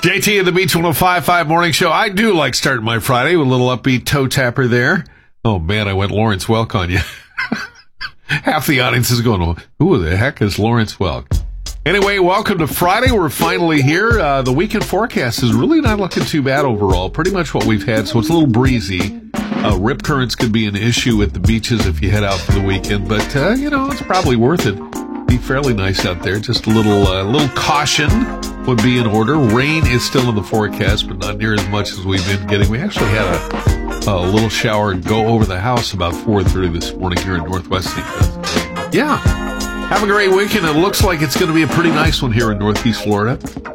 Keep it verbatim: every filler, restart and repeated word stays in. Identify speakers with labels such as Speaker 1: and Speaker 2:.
Speaker 1: J T and the Beach one oh five point five Morning Show. I do like starting my Friday with a little upbeat toe tapper there. Oh, man, I went Lawrence Welk on you. Half the audience is going, who the heck is Lawrence Welk? Anyway, welcome to Friday. We're finally here. Uh, the weekend forecast is really not looking too bad overall. Pretty much what we've had, so it's a little breezy. Uh, rip currents could be an issue at the beaches if you head out for the weekend, but, uh, you know, it's probably worth it. Be fairly nice out there. Just a little, uh, little caution would be in order. Rain is still in the forecast, but not near as much as we've been getting. We actually had a, a little shower go over the house about four thirty this morning here in Northwest Saint Louis. Yeah. Have a great weekend. It looks like it's going to be a pretty nice one here in Northeast Florida.